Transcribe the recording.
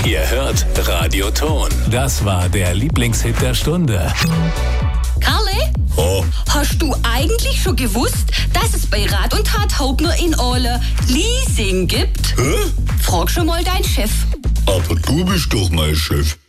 Ihr hört Radio Ton. Das war der Lieblingshit der Stunde. Karle? Oh, Hast du eigentlich schon gewusst, dass es bei Rat und Tat Hauptner in Ole Leasing gibt? hä? Frag schon mal deinen Chef. Aber du bist doch mein Chef.